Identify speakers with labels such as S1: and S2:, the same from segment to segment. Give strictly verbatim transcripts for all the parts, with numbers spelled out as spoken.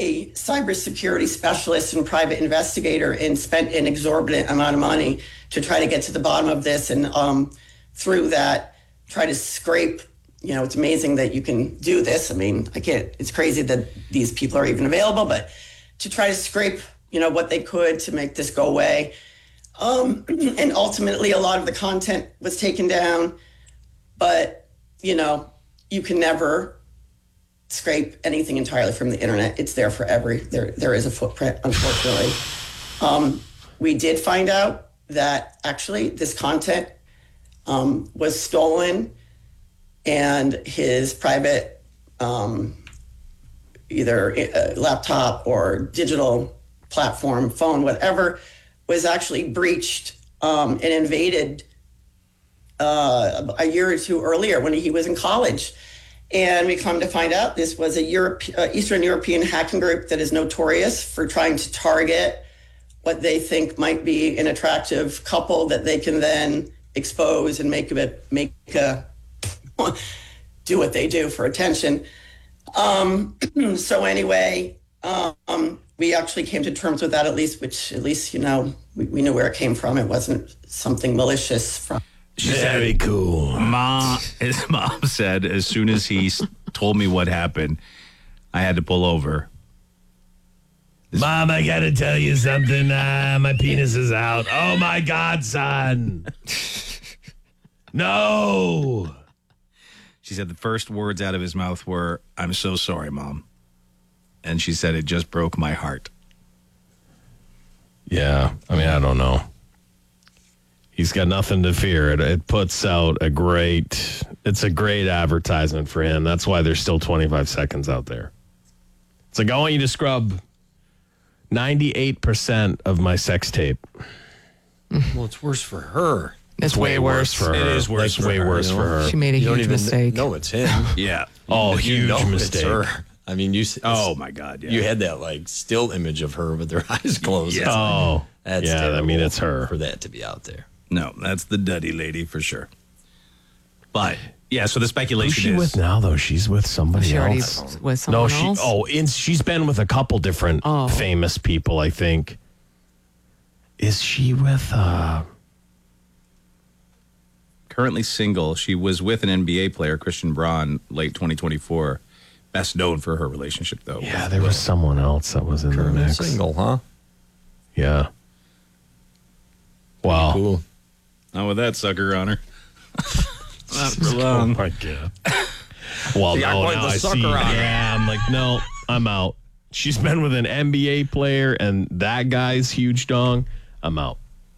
S1: a cybersecurity specialist and private investigator and spent an exorbitant amount of money to try to get to the bottom of this. And um, through that, try to scrape, you know, it's amazing that you can do this. I mean, I can't, it's crazy that these people are even available, but to try to scrape, you know, what they could to make this go away. Um, and ultimately, a lot of the content was taken down, but, you know, you can never scrape anything entirely from the internet. It's there for every, there, there is a footprint, unfortunately. Um, we did find out that actually this content um, was stolen, and his private um, either a laptop or digital platform, phone, whatever, was actually breached um, and invaded uh, a year or two earlier when he was in college. And we come to find out this was a Europe, uh, Eastern European hacking group that is notorious for trying to target what they think might be an attractive couple that they can then expose and make a, make a, do what they do for attention. Um, so anyway, um, we actually came to terms with that, at least, which at least, you know, we, we knew where it came from. It wasn't something malicious from.
S2: Very cool.
S3: Ma, his mom said as soon as he told me what happened, I had to pull over.
S2: Mom, I gotta tell you something. Uh, my penis is out. Oh my God, son. No.
S3: She said the first words out of his mouth were, "I'm so sorry, Mom." And she said it just broke my heart.
S2: Yeah, I mean, I don't know. He's got nothing to fear. It, it puts out a great, it's a great advertisement for him. That's why there's still twenty-five seconds out there. It's like, I want you to scrub ninety-eight percent of my sex tape.
S4: Well, it's worse for her.
S5: It's, it's way, way worse.
S2: worse for her.
S3: It is worse
S2: it's
S3: for
S2: way
S3: her,
S2: worse
S3: you know?
S2: for her.
S5: She made a
S4: You
S5: huge
S4: don't even
S5: mistake.
S4: know it's him.
S3: Yeah.
S2: Oh,
S4: you
S2: huge
S4: know
S2: mistake.
S4: It's her. I mean, you.
S3: Oh my God. Yeah.
S4: You had that like still image of her with her eyes closed.
S3: Yeah.
S2: Oh,
S4: That's
S2: yeah. I mean, it's her.
S4: For that to be out there.
S3: No, that's the Duddy lady for sure. But yeah, so the speculation
S2: Who's she
S3: is
S2: with now, though? She's with somebody
S5: She already
S2: else.
S5: with someone
S2: no, she.
S5: else?
S2: Oh, in, she's been with a couple different
S5: Oh.
S2: famous people. I think. Is she with? uh
S3: currently single. She was with an N B A player, Christian Braun, late twenty twenty-four. Best known for her relationship, though.
S2: Yeah, there was someone else that was in the
S4: Currently
S2: mix.
S4: single, huh?
S2: Yeah. Wow.
S4: Cool.
S3: Not with that sucker on her. Not for long.
S2: Oh my God. Well,
S4: Yeah,
S2: no,
S4: quite
S2: now
S4: the
S2: I
S4: sucker
S2: see.
S4: on her.
S2: Yeah, I'm like, no, I'm out. She's been with an N B A player, and that guy's huge dong. I'm out.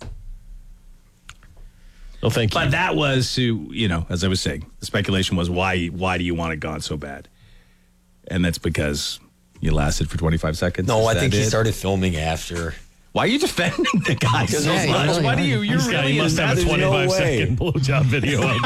S2: No, thank you.
S3: But that was to, you know, as I was saying, the speculation was why why do you want it gone so bad? And that's because you lasted for twenty-five seconds.
S4: No,
S3: Is
S4: I
S3: that
S4: think he
S3: it?
S4: started filming after.
S3: Why are you defending the guy so
S5: Yeah, you
S3: much?
S5: really
S3: Why do
S5: are.
S3: you? You're
S2: This guy,
S3: really
S2: he must have a
S4: There's no
S2: twenty-five
S4: way.
S2: second blowjob video out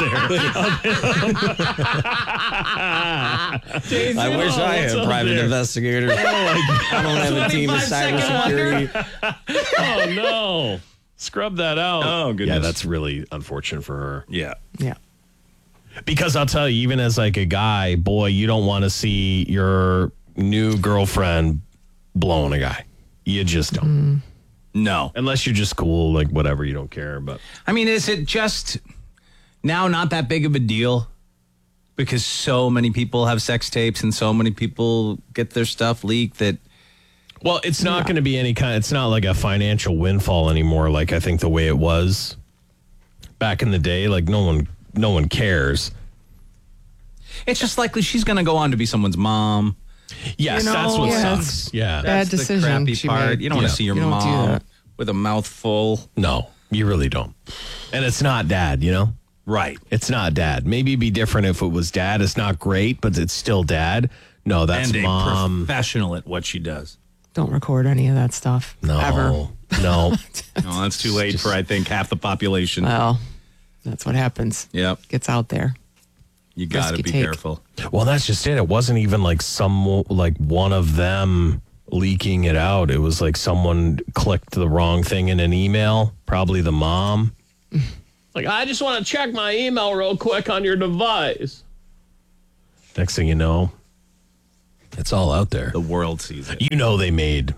S2: there.
S4: I wish I
S2: what's
S4: had
S2: up
S4: private
S2: there?
S4: investigators. I don't have a team of cybersecurity.
S2: Oh, no. Scrub that out.
S3: Oh, goodness.
S2: Yeah, that's really unfortunate for her.
S3: Yeah.
S5: Yeah.
S2: Because I'll tell you, even as like a guy, boy, you don't want to see your new girlfriend blowing a guy. You just don't.
S5: Mm.
S3: No.
S2: Unless you're just cool, like whatever, you don't care. But
S3: I mean, is it just now not that big of a deal? Because so many people have sex tapes and so many people get their stuff leaked that.
S2: well, it's not going to be any kind. It's not like a financial windfall anymore. Like I think the way it was back in the day. Like no one, no one cares.
S3: It's just likely she's going to go on to be someone's mom.
S2: Yes,
S5: You know,
S2: that's what
S5: yeah,
S2: sucks. Yeah.
S5: Bad
S3: That's
S5: decision
S3: the crappy
S5: she
S3: part.
S5: made.
S3: You don't want
S2: Yeah.
S3: to see your
S5: You don't do
S3: mom
S5: that.
S3: with a mouthful.
S2: No, you really don't. And it's not dad, you know?
S3: Right.
S2: It's not dad. Maybe it'd be different if it was dad. It's not great, but it's still dad. No, that's
S3: and a
S2: mom.
S3: professional at what she does.
S5: Don't record any of that stuff.
S2: No,
S5: Ever.
S2: no.
S3: No, that's too late for, I think, half the population.
S5: Well, that's what happens.
S3: Yep.
S5: Gets out there.
S3: You got to
S5: risky
S3: be
S5: take.
S3: careful.
S2: Well, that's just it. It wasn't even like some like one of them leaking it out. It was like someone clicked the wrong thing in an email, probably the mom. Like, I just want to check my email real quick on your device. Next thing you know, It's all out there.
S3: The world sees it.
S2: You know they made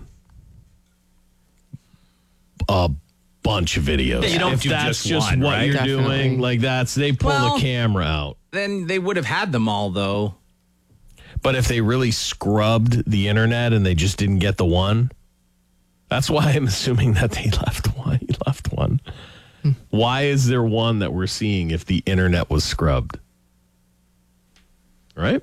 S2: a bunch of videos.
S3: Yeah, you don't
S2: if
S3: do
S2: that's
S3: just
S2: just
S3: one,
S2: what
S3: right?
S2: you're
S5: Definitely.
S2: doing, like that's they pull
S3: Well-
S2: the camera out.
S3: Then they would have had them all, though.
S2: But if they really scrubbed the internet and they just didn't get the one, that's why I'm assuming that they left one. He left one. Why is there one that we're seeing if the internet was scrubbed? Right?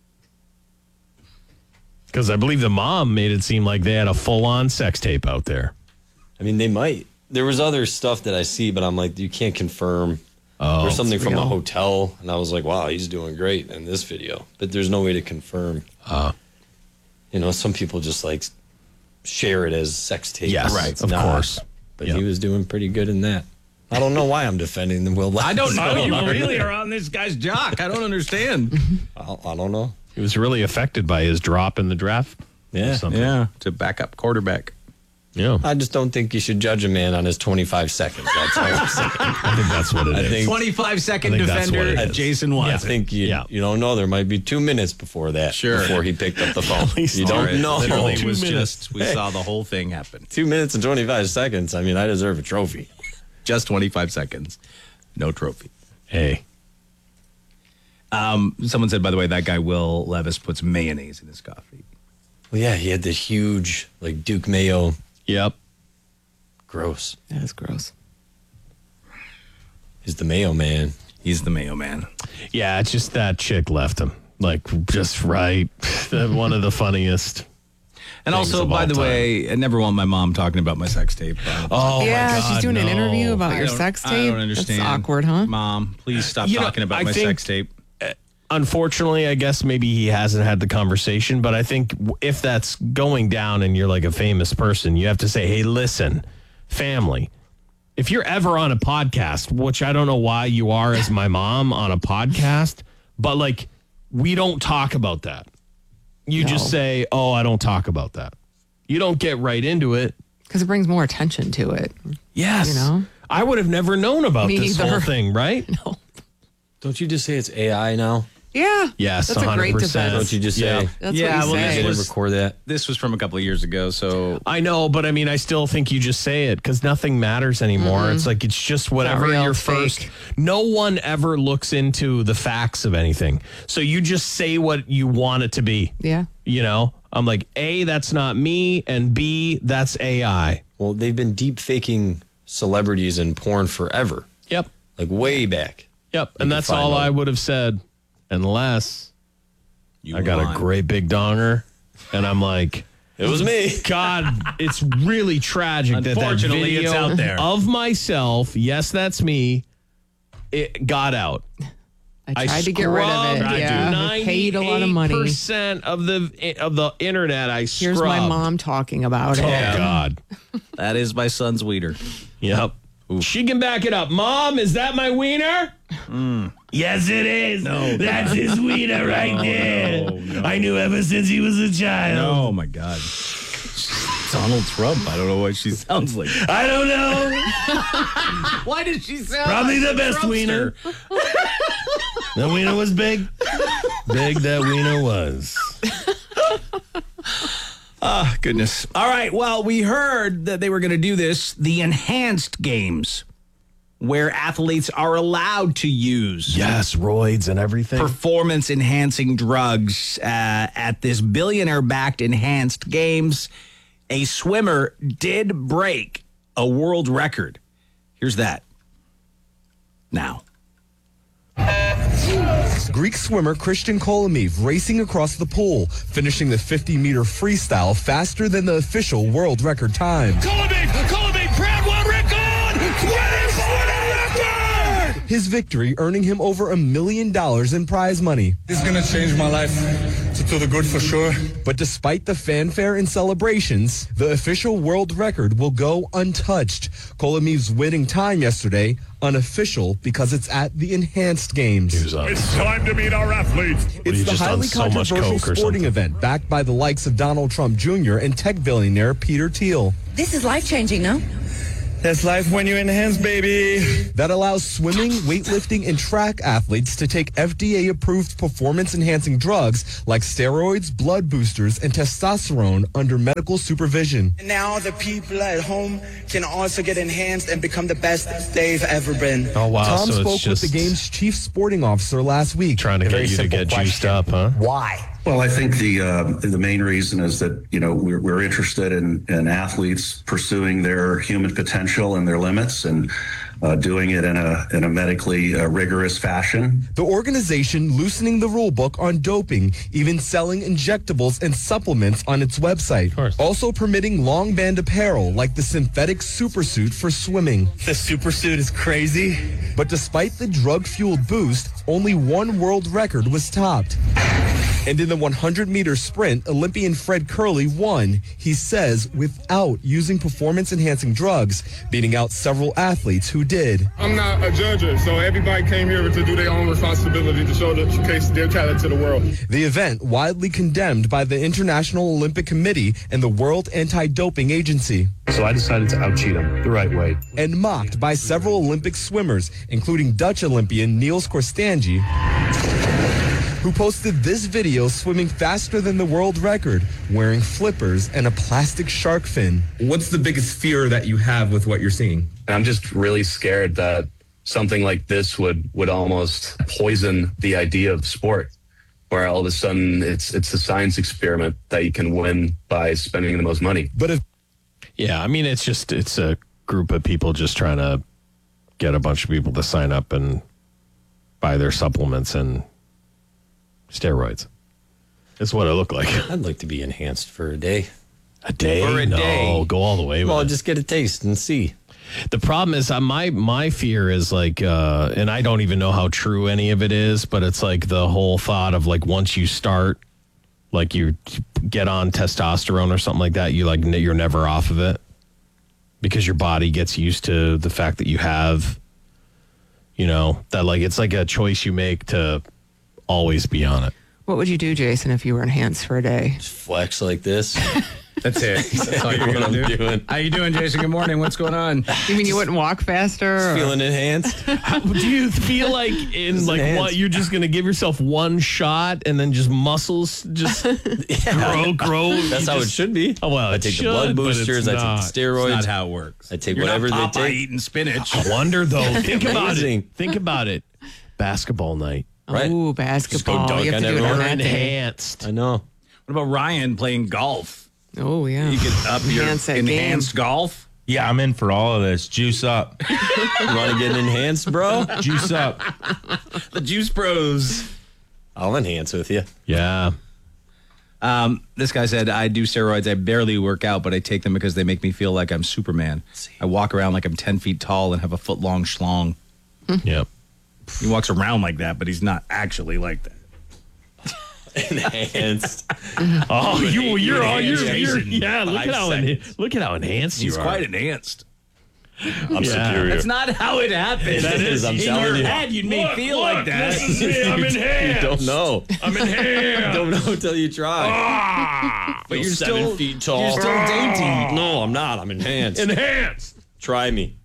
S2: Because I believe the mom made it seem like they had a full-on sex tape out there.
S4: I mean, they might. There was other stuff that I see, but I'm like, you can't confirm.
S2: Oh,
S4: There's something
S5: it's
S4: from a
S5: real.
S4: hotel, and I was like, wow, he's doing great in this video. But there's no way to confirm.
S2: Uh,
S4: You know, some people just like share it as sex tape.
S2: Yes,
S4: It's
S2: right, of
S4: not.
S2: course.
S4: But
S2: Yep.
S4: he was doing pretty good in that. I don't know why I'm defending the Will Levis.
S3: I don't know.
S4: I
S3: You
S4: don't
S3: really are on this guy's jock. I don't understand.
S4: I I don't know.
S2: he was really affected by his drop in the draft. or
S4: Yeah,
S2: something.
S3: Yeah, to backup quarterback.
S2: Yeah.
S4: I just don't think you should judge a man on his twenty-five seconds. That's all I'm saying.
S2: I think that's what it
S4: I
S2: is.
S4: think-
S3: twenty-five second
S2: I think that's what
S3: defender,
S2: it is.
S3: Jason
S4: I
S3: Watson.
S4: think you
S2: Yeah.
S4: you don't know. There might be two minutes before that.
S3: Sure.
S4: Before he picked up the phone.
S2: least
S4: You
S2: all
S4: don't
S2: right.
S4: know.
S3: Literally
S2: Two
S3: was
S2: minutes.
S3: just, we saw the whole thing happen.
S4: Two minutes and twenty-five seconds. I mean, I deserve a trophy.
S3: Just twenty-five seconds. No trophy.
S2: Hey.
S3: Um, someone said, by the way, that guy Will Levis puts mayonnaise in his coffee.
S4: Well, yeah, he had this huge, like, Duke Mayo.
S2: Yep.
S4: Gross.
S5: That is gross.
S4: He's the Mayo man.
S3: He's the mayo man.
S2: Yeah, it's just that chick left him. Like, just right. One of the funniest.
S3: And
S2: Things
S3: also,
S2: of
S3: by
S2: all
S3: the
S2: time.
S3: way, I never want my mom talking about my sex tape. Um,
S2: Oh,
S5: yeah,
S2: my God,
S5: she's doing an
S2: no.
S5: interview about
S3: I
S5: your
S3: don't-
S5: sex tape.
S3: I don't understand.
S5: That's awkward, huh?
S3: Mom, please stop
S2: You know,
S3: talking about
S2: I
S3: my
S2: think-
S3: sex tape.
S2: Unfortunately, I guess maybe he hasn't had the conversation, but I think w- if that's going down and you're like a famous person, you have to say, hey, listen, family, if you're ever on a podcast, which I don't know why you are as my mom on a podcast, but like, we don't talk about that. You
S5: No.
S2: just say, oh, I don't talk about that. You don't get right into it.
S5: Because it brings more attention to it.
S2: Yes.
S5: You know?
S2: I would have never known about
S5: Me
S2: this
S5: either.
S2: whole thing, right?
S5: No.
S4: Don't you just say it's A I now?
S5: Yeah.
S2: Yes,
S5: That's a great
S2: one hundred percent.
S5: defense.
S4: Don't you just
S2: Yeah.
S4: say,
S5: That's
S3: Yeah,
S5: what you
S3: well,
S5: say.
S3: this
S4: didn't
S3: was-
S4: record that?
S3: This was from a couple of years ago, so
S2: I know, but I mean, I still think you just say it because nothing matters anymore. It's like it's just whatever
S5: real,
S2: your
S5: it's
S2: first.
S5: fake.
S2: No one ever looks into the facts of anything, so you just say what you want it to be.
S5: Yeah.
S2: You know, I'm like, A, that's not me, and B, that's A I.
S4: Well, they've been deep faking celebrities in porn forever,
S2: Yep,
S4: like way back.
S2: yep, and
S4: can
S2: that's
S4: find
S2: all
S4: out.
S2: I would have said, unless
S3: you
S2: I got
S3: won.
S2: a great big donger, and I'm like.
S4: It was me.
S2: God, it's really tragic that that
S3: Unfortunately,
S2: video
S3: it's out there.
S2: of myself, yes, that's me, it got out.
S5: I tried to get rid of it.
S2: scrubbed
S5: Yeah. I paid a lot of money.
S2: ninety-eight percent of the of the internet. I
S5: Here's
S2: scrubbed.
S5: my mom talking about
S2: Oh
S5: it.
S2: God.
S3: That is my son's weeder.
S2: Yep. She can back it up. Mom, is that my wiener? Yes, it is. No, that's his wiener right there. I knew ever since he was a child.
S3: Oh my God. Donald Trump. I don't know what she sounds like.
S2: I don't know.
S3: Why did she sound
S2: Probably
S3: like
S2: the
S3: a
S2: best
S3: Trumpster?
S2: wiener. The wiener was big. Big that wiener was.
S3: Ah, goodness. All right. Well, we heard that they were going to do this, the enhanced games, where athletes are allowed to use
S2: Yes, roids and everything.
S3: performance enhancing drugs uh, at this billionaire backed enhanced games. A swimmer did break a world record. Here's that. Now.
S6: Greek swimmer Christian Kolomev racing across the pool, finishing the fifty meter freestyle faster than the official world record time.
S7: Kolomev, Kolomev, proud world record! twenty-four record!
S6: His victory earning him over a million dollars in prize money.
S7: This is gonna change my life to, to the good for sure.
S6: But despite the fanfare and celebrations, the official world record will go untouched. Kolomev's winning time yesterday, unofficial because it's at the enhanced games.
S7: It's time to meet our athletes.
S6: It's
S2: you
S6: the
S2: just on
S6: highly
S2: so much
S6: controversial
S2: coke or
S6: sporting
S2: something?
S6: event backed by the likes of Donald Trump Junior and tech billionaire Peter Thiel.
S8: This is life changing, no?
S7: That's life when you're enhanced, baby.
S6: that allows swimming, weightlifting, and track athletes to take F D A-approved performance-enhancing drugs like steroids, blood boosters, and testosterone under medical supervision.
S8: Now the people at home can also get enhanced and become the best they've ever been.
S2: Oh wow!
S6: Tom
S2: so
S6: spoke
S2: it's just
S6: with the game's chief sporting officer last week.
S2: trying to
S9: A
S2: get
S9: very
S2: you to
S9: simple
S2: get juiced
S9: question.
S2: up, huh?
S9: Why?
S10: Well, I think the uh, the main reason is that, you know, we're, we're interested in, in athletes pursuing their human potential and their limits and uh, doing it in a in a medically uh, rigorous fashion.
S6: The organization loosening the rule book on doping, even selling injectables and supplements on its website. Also permitting long band apparel like the synthetic supersuit for swimming.
S7: The supersuit is crazy.
S6: But despite the drug-fueled boost, only one world record was topped. And in the one hundred meter sprint, Olympian Fred Curley won, he says, without using performance-enhancing drugs, beating out several athletes who did.
S7: I'm not a judger, so everybody came here to do their own responsibility to show the showcase their talent to the world.
S6: The event widely condemned by the International Olympic Committee and the World Anti-Doping Agency.
S11: So I decided to out-cheat him the right way.
S6: And mocked by several Olympic swimmers, including Dutch Olympian Niels Korstanji, who posted this video swimming faster than the world record, wearing flippers and a plastic shark fin.
S12: What's the biggest fear that you have with what you're seeing?
S11: I'm just really scared that something like this would, would almost poison the idea of sport, where all of a sudden it's it's a science experiment that you can win by spending the most money.
S6: But if
S2: Yeah, I mean, it's just it's a group of people just trying to get a bunch of people to sign up and buy their supplements and steroids. That's what it looked like.
S4: I'd like to be enhanced for a day.
S2: A day?
S4: For a
S2: no,
S4: day.
S2: Go all the way with
S4: Well,
S2: it.
S4: just get a taste and see.
S2: The problem is uh, my my fear is like, uh, and I don't even know how true any of it is, but it's like the whole thought of like once you start, like you get on testosterone or something like that, you like you're never off of it because your body gets used to the fact that you have, you know, that like it's like a choice you make to always be on it.
S5: What would you do, Jason, if you were enhanced for a day?
S4: Just flex like this.
S3: That's it. That's all you're
S4: what
S3: gonna
S4: I'm
S3: do.
S4: doing.
S3: How you doing, Jason? Good morning. What's going on?
S5: You mean you wouldn't walk faster? or-
S4: Feeling enhanced.
S2: How, do you feel like in
S4: Just
S2: like
S4: enhanced.
S2: what you're just gonna give yourself one shot and then just muscles just grow, grow?
S4: That's
S2: You
S4: how it
S2: just-
S4: should be.
S2: Oh well,
S4: I
S2: it
S4: take
S2: should,
S4: the blood
S2: but it's
S4: boosters. I take the
S2: not.
S4: steroids.
S3: That's not how it works.
S4: I take
S3: You're
S4: whatever
S3: not
S4: they
S3: Popeye
S4: take.
S3: eating spinach.
S2: I wonder though. Think about
S4: Amazing.
S2: it. Think about it. Basketball night.
S4: Right.
S5: Ooh, basketball.
S4: dunk.
S5: You have
S4: I
S5: to do it
S4: never
S5: on
S2: Or
S5: that day.
S2: enhanced.
S4: I know.
S3: What about Ryan playing golf?
S5: Oh, yeah.
S3: You get up your
S5: Enhance that game.
S3: enhanced golf.
S13: Yeah, I'm in for all of this. Juice up.
S4: You want to get enhanced, bro?
S13: Juice up.
S3: The Juice Bros.
S4: I'll enhance with you.
S2: Yeah.
S3: Um, this guy said, I do steroids. I barely work out, but I take them because they make me feel like I'm Superman. I walk around like I'm ten feet tall and have a foot long schlong.
S2: Yep.
S3: He walks around like that, but he's not actually like that.
S4: Enhanced.
S2: Oh, you, you're all you're,
S3: Jason.
S2: you're yeah. Look
S3: Five
S2: at how
S3: seconds.
S2: enha- look at how enhanced
S3: He's
S2: you are.
S3: quite enhanced.
S4: I'm
S2: Yeah.
S4: superior.
S3: That's not how it happens.
S4: That is, I'm
S3: In
S4: telling
S3: your
S4: you.
S3: head, you'd make me feel like that.
S2: I'm
S4: You
S2: enhanced.
S4: don't know.
S2: I'm enhanced.
S4: Don't know until you try.
S3: But you're
S4: seven
S3: still
S4: feet tall.
S3: You're still dainty.
S4: No, I'm not. I'm enhanced.
S2: Enhanced.
S4: Try me.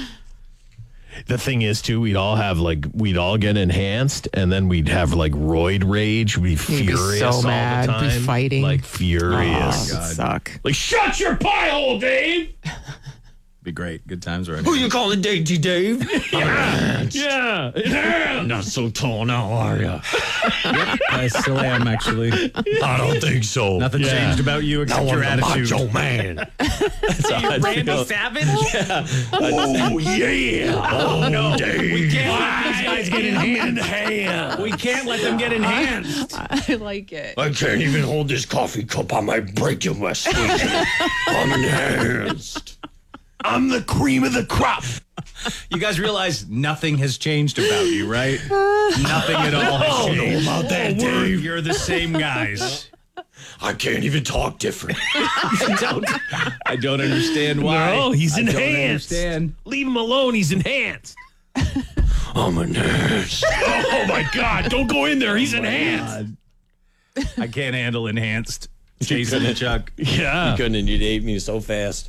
S2: The thing is, too, we'd all have like we'd all get enhanced, and then we'd have like roid rage. We'd be
S5: You'd be
S2: furious
S5: so
S2: all
S5: mad,
S2: the
S5: be
S2: time,
S5: fighting.
S2: like
S5: Oh,
S2: furious.
S5: it'd suck.
S2: Like shut your pie hole, Dave.
S3: Be great. Good times right
S4: Who you calling Dainty Dave?
S2: Yeah, yeah. Enhanced.
S4: Not so tall now, are you?
S3: I still am, actually.
S4: I don't think so.
S3: Nothing
S2: Yeah.
S3: changed about you except your attitude.
S4: man. That's how I feel.
S3: Savage?
S2: Oh yeah. Oh no, Dave.
S3: We can't let these guys get enhanced.
S2: enhanced.
S3: We can't let them get enhanced.
S5: I like it.
S4: I can't even hold this coffee cup. I might break it with squeezing. I'm enhanced.
S2: I'm the cream of the crop.
S3: You guys realize nothing has changed about you, right? Nothing at all has
S4: don't know
S3: changed.
S4: about that,
S3: We're-
S4: Dave.
S3: You're the same guys.
S4: I can't even talk different.
S3: I don't, I don't understand why.
S2: No, he's
S3: I don't
S2: enhanced.
S3: understand.
S2: Leave him alone. He's enhanced.
S4: I'm enhanced.
S2: Oh my God! Don't go in there. He's enhanced.
S3: I can't handle enhanced. Jason and Chuck.
S2: Yeah.
S4: You couldn't, and you'd hate me so fast.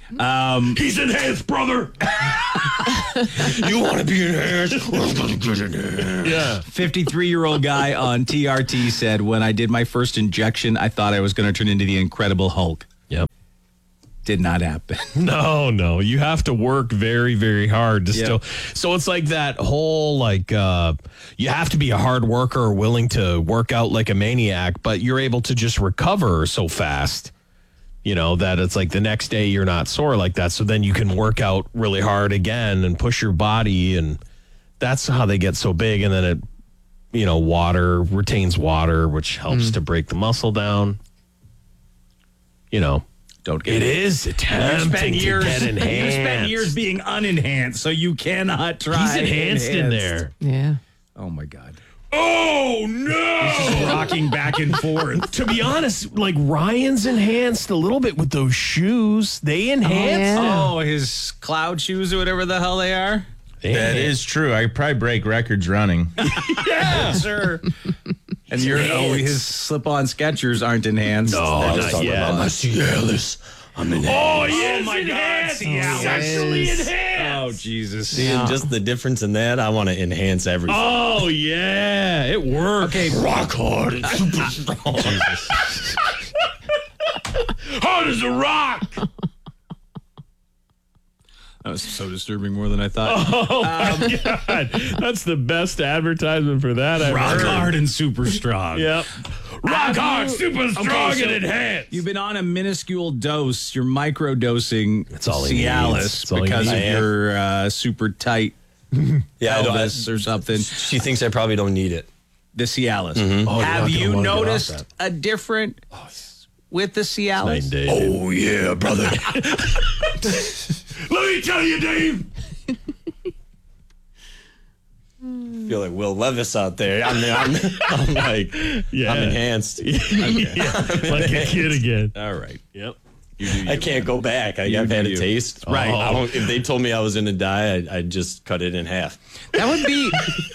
S3: Um,
S4: He's enhanced, brother. You want to be enhanced? Well, I'm gonna get enhanced.
S2: Yeah.
S3: fifty-three-year-old guy on T R T said, when I did my first injection, I thought I was going to turn into the Incredible Hulk.
S2: Yep.
S3: Did not happen.
S2: No, no. You have to work very, very hard to
S3: Yeah.
S2: still. So it's like that whole, like, uh, you have to be a hard worker or willing to work out like a maniac, but you're able to just recover so fast, you know, that it's like the next day you're not sore like that. So then you can work out really hard again and push your body. And that's how they get so big. And then it, you know, water retains water, which helps to break the muscle down. You know.
S3: Don't get
S2: It is tempting to
S3: years,
S2: get
S3: You spent
S2: enhanced.
S3: years being unenhanced, so you cannot try.
S2: He's enhanced in there.
S5: Yeah.
S3: Oh, my God.
S4: Oh no!
S3: Rocking back and forth.
S2: To be honest, like Ryan's enhanced a little bit with those shoes. They enhanced.
S5: yeah.
S3: Oh, his cloud shoes or whatever the hell they are?
S2: They
S13: That is true. I could probably break records running.
S3: Yeah, sure. And your oh, his slip-on Skechers aren't enhanced.
S2: No,
S3: They're
S2: not
S3: just-
S2: yet.
S4: My Cialis. I'm enhanced.
S2: Oh,
S3: Oh,
S2: yes,
S3: my God.
S2: enhanced.
S3: Cialis.
S2: Sexually enhanced.
S3: Oh, Jesus.
S9: Seeing just the difference in that, I want to enhance everything.
S2: Oh, yeah. It works.
S3: Okay,
S4: Rock hard and super strong. Hard as a rock.
S3: that was so disturbing more than I thought.
S2: Oh, my God. That's the best advertisement for that I've
S3: Rock
S2: heard.
S3: hard and super strong.
S2: Yep.
S4: Rock hard, super strong,
S3: Okay, so
S4: and enhanced.
S3: You've been on a minuscule dose. You're micro dosing
S2: That's all he needs.
S3: Cialis
S2: That's all he
S3: because of
S2: needs.
S3: your uh, super tight
S9: Yeah, I don't,
S3: pelvis or something.
S9: she thinks I probably don't need it.
S3: The Cialis.
S2: Mm-hmm.
S4: Oh, you're
S3: Have
S4: not gonna
S3: you
S4: wanna get off
S3: noticed
S4: that.
S3: a different with the Cialis?
S2: Night and day.
S4: Oh yeah, brother. Let me tell you, Dave.
S9: I feel like Will Levis out there. I'm, I'm, I'm like,
S2: Yeah.
S9: I'm enhanced.
S2: Yeah. Like a kid again.
S9: All right.
S2: Yep.
S9: I can't go back. I,
S3: You
S9: I've had
S3: do
S9: a
S3: you.
S9: taste.
S3: Right.
S9: I don't, if they told me I was going to die, I'd, I'd just cut it in half.
S3: That would be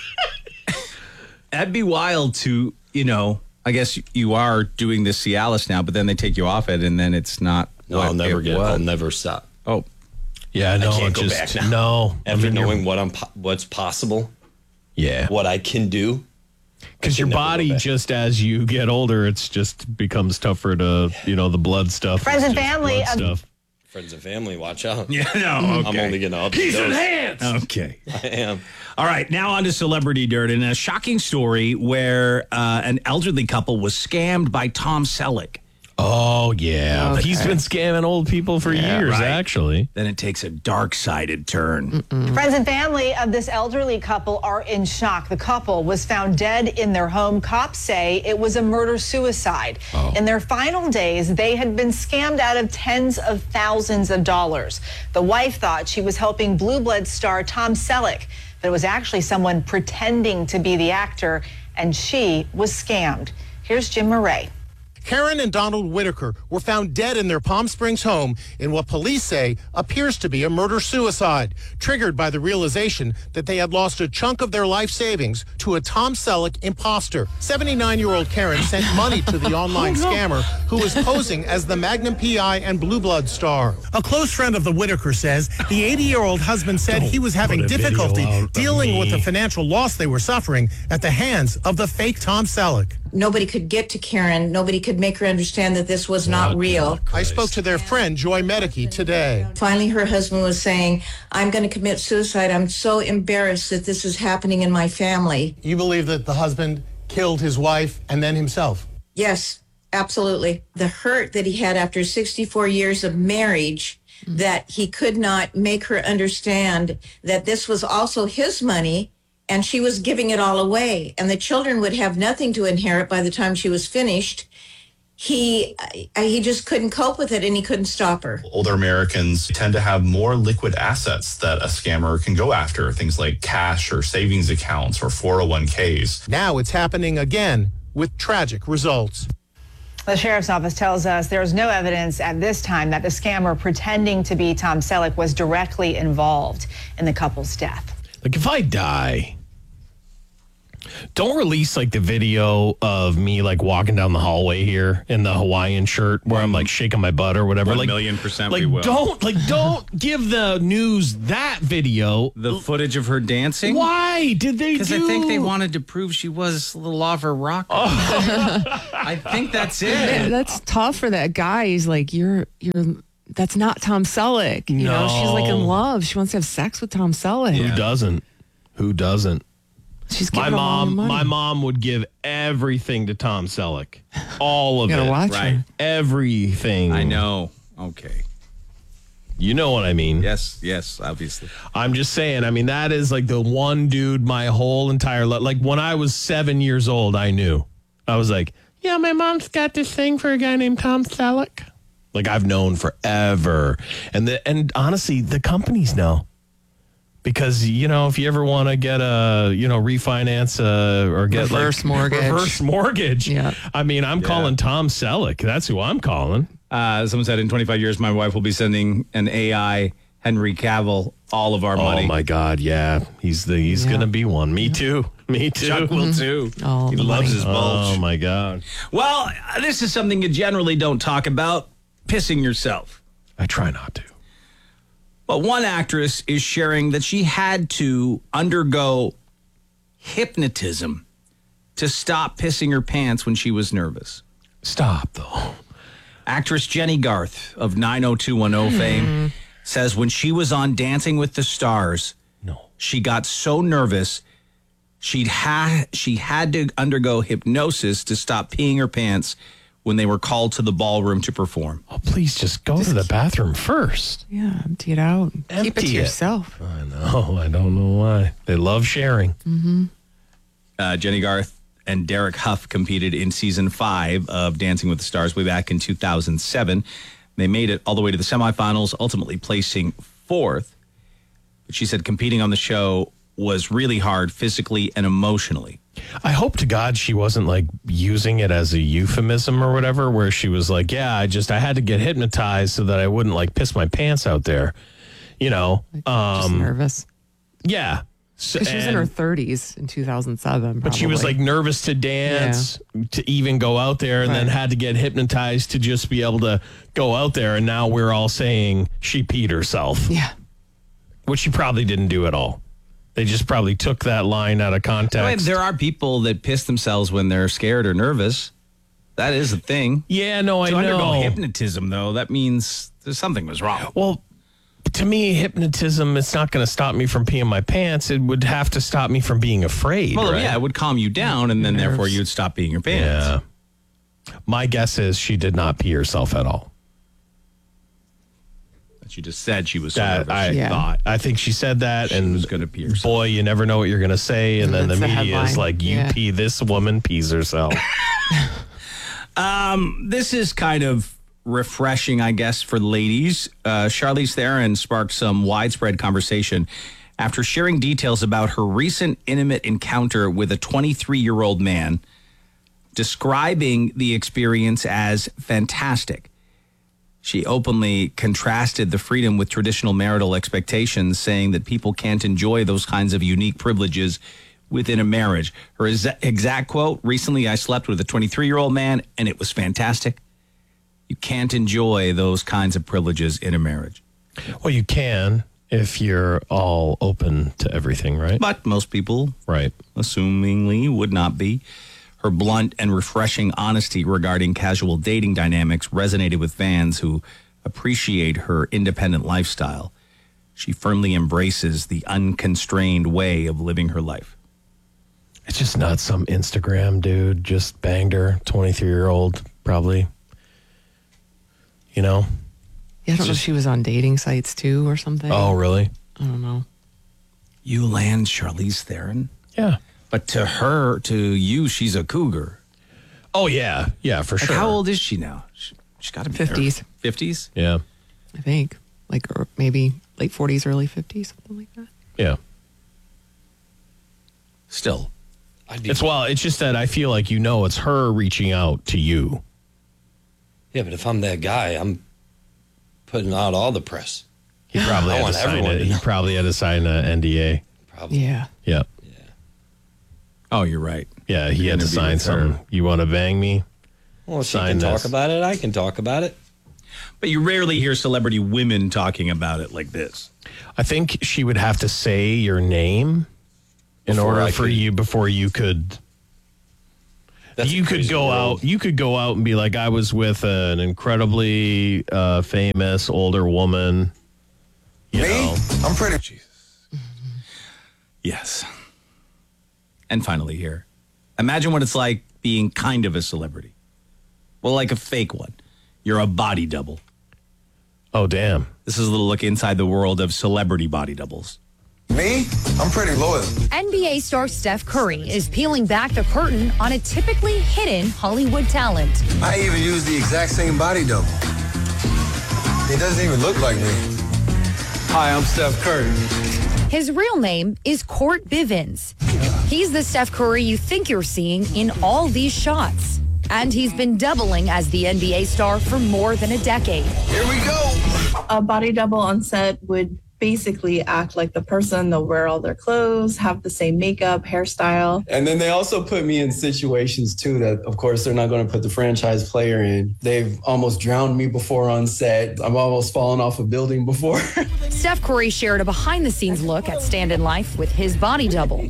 S3: that'd be wild to, you know, I guess you are doing this Cialis now, but then they take you off it and then it's not
S9: No,
S3: what
S9: I'll never
S3: it
S9: get.
S3: was.
S9: I'll never stop.
S3: Oh,
S2: Yeah, no,
S9: I can't go
S2: just,
S9: back now.
S2: No.
S9: After
S2: I mean, you're-
S9: knowing what I'm, po- what's possible,
S2: Yeah.
S9: what I can do.
S2: Because your
S9: never go
S2: body,
S9: back.
S2: just as you get older, it's just becomes tougher to, you know, the blood stuff.
S14: Friends
S2: is
S14: and
S2: just
S14: family,
S2: blood
S14: um,
S2: stuff.
S9: Friends and family, watch out.
S3: yeah, no,
S9: I'm
S3: okay.
S9: only going to up
S4: He's
S9: the dose.
S4: enhanced.
S3: Okay.
S9: I am.
S3: All right, now on to celebrity dirt and a shocking story where uh, an elderly couple was scammed by Tom Selleck.
S2: Oh, yeah.
S5: Okay.
S2: He's been scamming old people for years,
S3: right.
S2: actually.
S3: Then it takes a dark-sided turn.
S14: Friends and family of this elderly couple are in shock. The couple was found dead in their home. Cops say it was a murder-suicide. In their final days, they had been scammed out of tens of thousands of dollars. The wife thought she was helping Blue Bloods star Tom Selleck, but it was actually someone pretending to be the actor, and she was scammed. Here's Jim Murray.
S15: Karen and Donald Whitaker were found dead in their Palm Springs home in what police say appears to be a murder-suicide, triggered by the realization that they had lost a chunk of their life savings to a Tom Selleck imposter. seventy-nine-year-old Karen sent money to the online scammer who was posing as the Magnum P I and Blue Blood star. A close friend of the Whitaker says the eighty-year-old husband said he was having
S4: put a video
S15: difficulty
S4: out of
S15: dealing with
S4: me.
S15: the financial loss they were suffering at the hands of the fake Tom Selleck.
S16: Nobody could get to Karen. Nobody could make her understand that this was not real.
S15: I spoke to their friend, Joy Medicki, today.
S16: Finally, her husband was saying, I'm going to commit suicide. I'm so embarrassed that this is happening in my family.
S15: You believe that the husband killed his wife and then himself?
S16: Yes, absolutely. The hurt that he had after sixty-four years of marriage, that he could not make her understand that this was also his money and she was giving it all away and the children would have nothing to inherit by the time she was finished. He he just couldn't cope with it and he couldn't stop her.
S17: Older Americans tend to have more liquid assets that a scammer can go after, things like cash or savings accounts or four oh one k's.
S15: Now it's happening again with tragic results.
S14: The sheriff's office tells us there's no evidence at this time that the scammer pretending to be Tom Selleck was directly involved in the couple's death.
S2: Like, if I die, Don't release like the video of me like walking down the hallway here in the Hawaiian shirt where I'm like shaking my butt or whatever.
S3: One
S2: like
S3: million percent
S2: like
S3: we will.
S2: don't like don't give the news that video.
S3: The footage of her dancing.
S2: Why did they do?
S3: Because I think they wanted to prove she was a little off her rocker. I think that's it.
S5: Yeah, that's tough for that guy. He's like, you're, you're, that's not Tom Selleck. You know, she's like in
S2: No.
S5: love. She wants to have sex with Tom Selleck.
S2: Who doesn't? Who doesn't?
S5: She's
S2: My
S5: giving him all the
S2: mom,
S5: money.
S2: my mom would give everything to Tom Selleck. All of
S5: You gotta
S2: it.
S5: watch
S2: right.
S5: her.
S2: Everything.
S3: I know. Okay.
S2: You know what I mean?
S3: Yes, yes, obviously.
S2: I'm just saying, I mean, that is like the one dude my whole entire life. Like when I was seven years old, I knew. I was like, yeah, my mom's got this thing for a guy named Tom Selleck. Like I've known forever. And the, and honestly, the companies know. Because, you know, if you ever want to get a, you know, refinance uh, or get
S5: Reverse
S2: like,
S5: mortgage.
S2: Reverse mortgage.
S5: Yeah.
S2: I mean, I'm
S3: Yeah.
S2: calling Tom Selleck. That's who I'm calling.
S3: Uh, someone said in twenty-five years, my wife will be sending an A I Henry Cavill all of our money.
S2: Oh my God, yeah, he's the he's
S5: Yeah.
S2: gonna be one. Me too. Me too.
S3: Chuck will too.
S5: All
S3: he
S5: the
S3: loves
S5: money.
S3: his bulge.
S2: Oh my God.
S3: Well, uh, this is something you generally don't talk about: pissing yourself.
S2: I try not to.
S3: But one actress is sharing that she had to undergo hypnotism to stop pissing her pants when she was nervous.
S2: Stop though.
S3: Actress Jenny Garth of nine oh two one oh fame says when she was on Dancing with the Stars,
S2: no,
S3: she got so nervous she'd ha- she had to undergo hypnosis to stop peeing her pants when they were called to the ballroom to perform.
S2: Oh, please just go to the bathroom first.
S5: Yeah, empty it out. Keep it
S2: Empty
S5: to
S2: it.
S5: yourself.
S2: I know. I don't know why. They love sharing.
S5: Mm-hmm.
S3: Uh, Jenny Garth and Derek Huff competed in season five of Dancing with the Stars way back in two thousand seven. They made it all the way to the semifinals, ultimately placing fourth. But she said competing on the show was really hard physically and emotionally.
S2: I hope to God she wasn't like using it as a euphemism or whatever, where she was like, yeah, I just, I had to get hypnotized so that I wouldn't like piss my pants out there. You know,
S5: Just
S2: um,
S5: nervous.
S2: yeah. So,
S5: 'Cause she was in her
S2: and-
S5: thirties in two thousand seven.
S2: But she was
S5: probably.
S2: like nervous to dance, to even go out there, and then
S5: Right.
S2: had to get hypnotized to just be able to go out there. And now we're all saying she peed herself.
S5: Yeah.
S2: Which she probably didn't do at all. They just probably took that line out of
S3: I mean,
S2: context.
S3: there are people that piss themselves when they're scared or nervous. That is a thing.
S2: Yeah, no, I
S3: to undergo
S2: know.
S3: hypnotism, though, that means there's something was wrong.
S2: Well, to me, hypnotism, it's not going to stop me from peeing my pants. It would have to stop me from being afraid.
S3: Well,
S2: right?
S3: yeah, it would calm you down, and then therefore
S5: Nerves.
S3: you'd stop peeing your pants.
S2: Yeah. My guess is she did not pee herself at all.
S3: She just said she was so
S2: That,
S3: nervous.
S2: I
S3: she
S5: Yeah.
S3: thought.
S2: I think she said that,
S3: She
S2: and
S3: was gonna pee herself.
S2: boy, you never know what you're going to say, and then
S5: That's
S2: the
S5: the
S2: media is
S5: headline.
S2: like, "You
S5: Yeah.
S2: pee, this woman pees herself."
S3: Um, this is kind of refreshing, I guess, for ladies. Uh, Charlize Theron sparked some widespread conversation after sharing details about her recent intimate encounter with a twenty-three-year-old man, describing the experience as fantastic. She openly contrasted the freedom with traditional marital expectations, saying that people can't enjoy those kinds of unique privileges within a marriage. Her exa- exact quote, recently I slept with a twenty-three-year-old man and it was fantastic. You can't enjoy those kinds of privileges in a marriage.
S2: Well, you can if you're all open to everything, right?
S3: But most people,
S2: right,
S3: assumingly, would not be. Her blunt and refreshing honesty regarding casual dating dynamics resonated with fans who appreciate her independent lifestyle. She firmly embraces the unconstrained way of living her life.
S2: It's just not some Instagram dude just banged her, twenty-three-year-old, probably. You know?
S5: Yeah, I don't know if she was on dating sites too or something.
S2: Oh, really?
S5: I don't know.
S3: You land Charlize Theron?
S2: Yeah.
S3: But to her, to you, she's a cougar.
S2: Oh, yeah. Yeah, for
S3: Like,
S2: sure.
S3: how old is she now? She, she's got to be
S5: fifties.
S3: fifties?
S2: Yeah.
S5: I think. Like or maybe late forties, early fifties, something like that.
S2: Yeah.
S3: Still.
S2: It's well, it's just that I feel like you know it's her reaching out to you.
S9: Yeah, but if I'm that guy, I'm putting out all the press.
S2: He probably
S9: I
S2: had to
S9: want
S2: sign
S9: everyone
S2: it.
S9: to
S2: He
S9: know.
S2: probably had to sign an N D A.
S9: Probably.
S5: Yeah.
S2: Yeah.
S3: Oh, you're right.
S2: Yeah, he had to
S3: Interview
S2: sign
S3: with her.
S2: something. You want to bang me?
S9: Well, if she
S2: Sign
S9: can talk
S2: this.
S9: about it, I can talk about it.
S3: But you rarely hear celebrity women talking about it like this.
S2: I think she would have to say your name in
S9: Before
S2: order
S9: I
S2: for
S9: could-
S2: you before you could.
S9: That's a
S2: you could
S9: crazy
S2: go
S9: world.
S2: out. You could go out and be like, I was with an incredibly uh, famous older woman. You know,
S18: I'm pretty.
S3: Yes. And finally, here, imagine what it's like being kind of a celebrity. Well, like a fake one. You're a body double.
S2: Oh, damn.
S3: This is a little look inside the world of celebrity body doubles.
S18: Me? I'm pretty loyal.
S19: N B A star Steph Curry is peeling back the curtain on a typically hidden Hollywood talent.
S18: I even use the exact same body double. It doesn't even look like me. Hi, I'm Steph Curry.
S19: His real name is Court Bivens. He's the Steph Curry you think you're seeing in all these shots. And he's been doubling as the N B A star for more than a decade.
S18: Here we go.
S20: A body double on set would basically act like the person. They'll wear all their clothes, have the same makeup, hairstyle.
S9: And then they also put me in situations too that, of course, they're not going to put the franchise player in. They've almost drowned me before on set. I'm almost fallen off a building before.
S19: Steph Curry shared a behind-the-scenes look at Stand-In Life with his body double,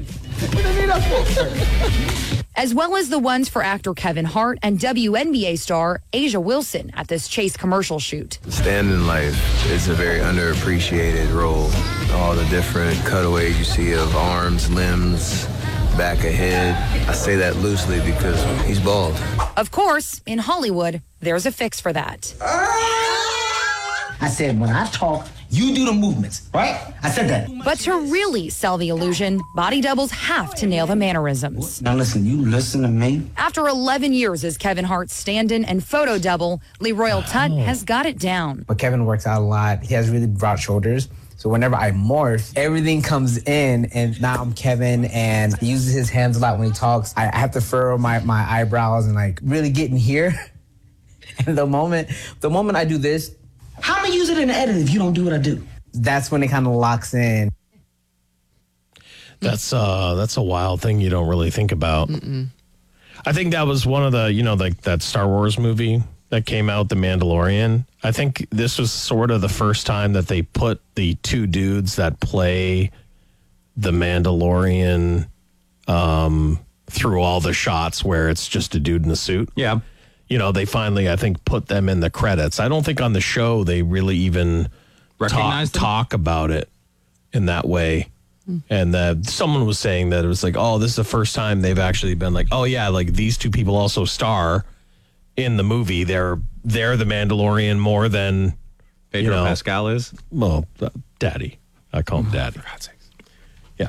S19: as well as the ones for actor Kevin Hart and W N B A star Asia Wilson at this Chase commercial shoot.
S21: Stand-In Life is a very underappreciated role. All the different cutaways you see of arms, limbs, back of head. I say that loosely because he's bald.
S19: Of course, in Hollywood, there's a fix for that.
S22: I said, when I talk, you do the movements, right? I said that.
S19: But to really sell the illusion, body doubles have to nail the mannerisms.
S22: Now listen, you listen to me.
S19: After eleven years as Kevin Hart's stand-in and photo double, Lee Royal Tutt has got it down.
S23: But Kevin works out a lot. He has really broad shoulders. So whenever I morph, everything comes in, and now I'm Kevin, and he uses his hands a lot when he talks. I I have to furrow my, my eyebrows and like really get in here. And the moment, the moment I do this,
S22: How am I use it in the edit if you don't do what I do?
S23: that's when it kind of locks in.
S2: That's uh that's a wild thing you don't really think about. I think that was one of the, you know, like that Star Wars movie that came out, The Mandalorian. I think this was sort of the first time that they put the two dudes that play the Mandalorian um through all the shots where it's just a dude in a suit.
S3: Yeah.
S2: You know, they finally, I think, put them in the credits. I don't think on the show they really even talk,
S3: Recognized them?
S2: talk about it in that way. And uh, someone was saying that it was like, oh, this is the first time they've actually been like, oh, yeah, like these two people also star in the movie. They're they're the Mandalorian more than
S3: Pedro
S2: you know,
S3: Pascal is?
S2: Well, uh, Daddy. I call him Daddy. Yeah.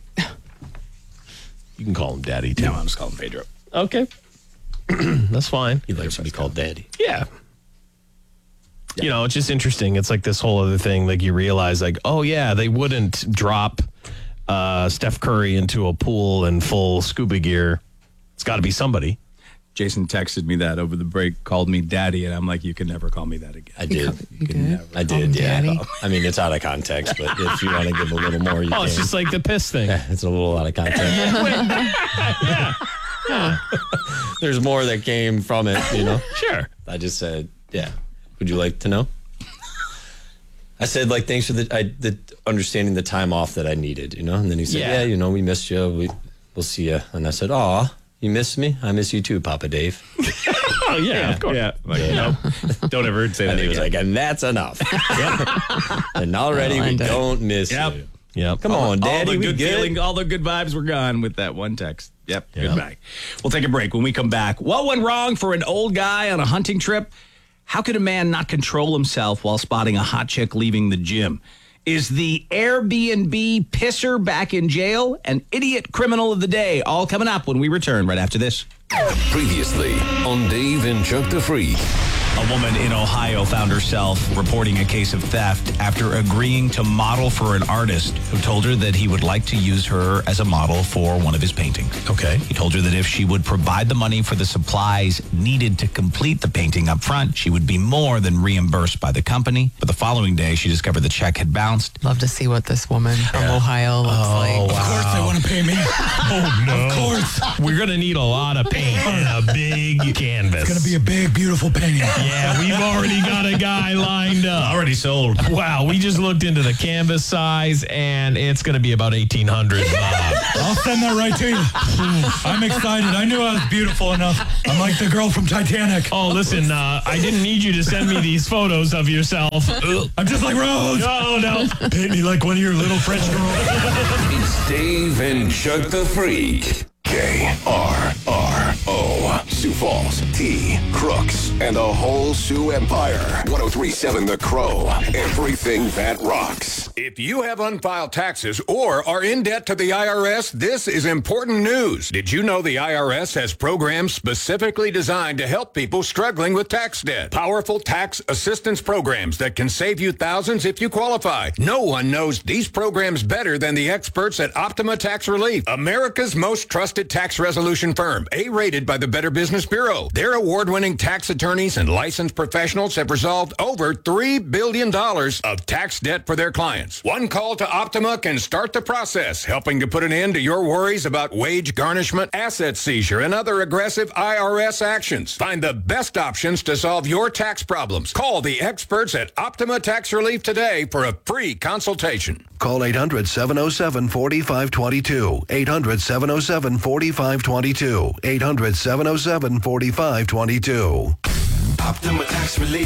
S2: You can call him Daddy, too.
S3: No, I'm just calling him Pedro.
S2: Okay. That's fine.
S9: He likes to be called Daddy.
S2: Yeah. You know, it's just interesting. It's like this whole other thing. Like you realize, like, oh yeah, they wouldn't drop uh, Steph Curry into a pool in full scuba gear. It's got to be somebody.
S3: Jason texted me that over the break, called me daddy, and I'm like, you can never call me that again.
S9: I did.
S3: You can never
S9: I
S3: call him
S9: did, yeah.
S3: daddy.
S9: I mean, it's out of context, but if you want to give a little more, you
S2: Oh,
S9: can.
S2: it's just like the piss thing.
S9: Yeah, it's a little out of context. There's more that came from it, you know?
S2: Sure.
S9: I just said, yeah. Would you like to know? I said, like, thanks for the, I, the understanding the time off that I needed, you know? And then he said,
S2: Yeah.
S9: yeah, you know, we missed you. We, we'll see you. And I said, aw, you missed me? I miss you too, Papa Dave.
S2: Oh, yeah, of course.
S3: Yeah. Like,
S9: Yeah.
S3: no, don't ever say that
S9: And he
S3: again.
S9: was like, and that's enough. And already we don't miss
S3: Yep.
S9: you.
S2: Yep.
S9: Come
S3: all,
S9: on,
S3: all
S9: Daddy,
S3: the
S9: we
S3: good,
S9: good?
S3: feeling, all the good vibes were gone with that one text. Yep.
S2: Yep.
S3: Goodbye. We'll take a break. When we come back, what went wrong for an old guy on a hunting trip? How could a man not control himself while spotting a hot chick leaving the gym? Is the Airbnb pisser back in jail? An idiot criminal of the day. All coming up when we return right after this.
S24: Previously on Dave and Chuck the Freak.
S3: A woman in Ohio found herself reporting a case of theft after agreeing to model for an artist who told her that he would like to use her as a model for one of his paintings.
S1: Okay.
S3: He told her that if she would provide the money for the supplies needed to complete the painting up front, she would be more than reimbursed by the company. But the following day, she discovered the check had bounced.
S5: Love to see what this woman from Ohio looks
S1: Oh,
S5: like.
S1: wow. Of course they want to pay me.
S2: Oh, no.
S1: Of course.
S2: We're going to need a lot of paint and a big canvas.
S1: It's going to be a big, beautiful painting.
S2: Yeah, we've already got a guy lined up.
S1: Already sold.
S2: Wow, we just looked into the canvas size, and it's going to be about eighteen hundred dollars.
S1: I'll send that right to you. I'm excited. I knew I was beautiful enough. I'm like the girl from Titanic.
S2: Oh, listen, uh, I didn't need you to send me these photos of yourself.
S1: I'm just like Rose.
S2: No, no.
S1: Paint me like one of your little French girls.
S8: It's Dave and Chuck the Freak. K R R O. Sioux Falls, T, Crooks, and the whole Sioux Empire. one oh three point seven The Crow. Everything that rocks.
S10: If you have unfiled taxes or are in debt to the I R S, this is important news. Did you know the I R S has programs specifically designed to help people struggling with tax debt? Powerful tax assistance programs that can save you thousands if you qualify. No one knows these programs better than the experts at Optima Tax Relief, America's most trusted tax resolution firm, A-rated by the Better Business Bureau. Their award-winning tax attorneys and licensed professionals have resolved over three billion dollars of tax debt for their clients. One call to Optima can start the process, helping to put an end to your worries about wage garnishment, asset seizure, and other aggressive I R S actions. Find the best options to solve your tax problems. Call the experts at Optima Tax Relief today for a free consultation.
S24: Call eight hundred, seven oh seven, four five two two. eight hundred, seven oh seven, four five two two. eight hundred, seven oh seven, four five two two.
S8: Optima Tax Relief.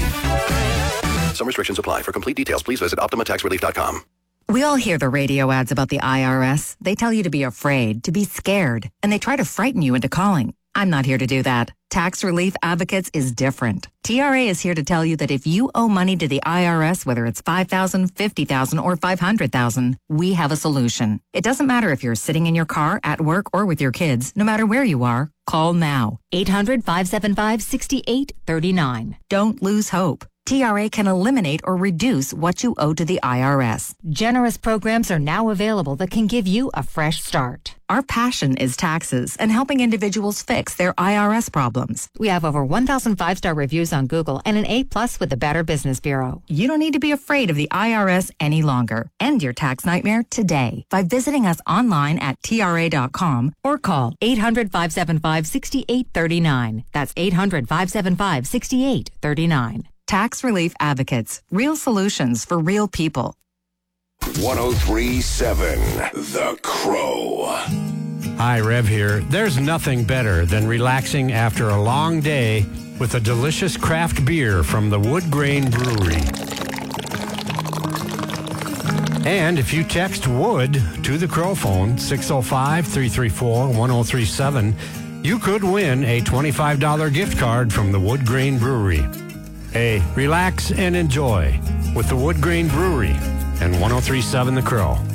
S8: Some restrictions apply. For complete details, please visit Optima Tax Relief dot com.
S25: We all hear the radio ads about the I R S. They tell you to be afraid, to be scared, and they try to frighten you into calling. I'm not here to do that. Tax Relief Advocates is different. T R A is here to tell you that if you owe money to the I R S, whether it's five thousand dollars, fifty thousand dollars, or five hundred thousand dollars, we have a solution. It doesn't matter if you're sitting in your car, at work, or with your kids. No matter where you are, call now.
S19: eight hundred, five seven five, six eight three nine.
S25: Don't lose hope. T R A can eliminate or reduce what you owe to the I R S.
S19: Generous programs are now available that can give you a fresh start.
S25: Our passion is taxes and helping individuals fix their I R S problems.
S19: We have over one thousand five-star reviews on Google and an A-plus with the Better Business Bureau.
S25: You don't need to be afraid of the I R S any longer. End your tax nightmare today by visiting us online at T R A dot com
S19: or call eight hundred, five seven five, six eight three nine. That's eight hundred, five seven five, six eight three nine.
S25: Tax Relief Advocates. Real solutions for real people.
S8: one oh three point seven The Crow.
S26: Hi, Rev here. There's nothing better than relaxing after a long day with a delicious craft beer from the Wood Grain Brewery. And if you text WOOD to the Crow phone, six oh five, three three four, one oh three seven, you could win a twenty-five dollars gift card from the Wood Grain Brewery. Hey, relax and enjoy with the Wood Grain Brewery and one oh three point seven The Crow.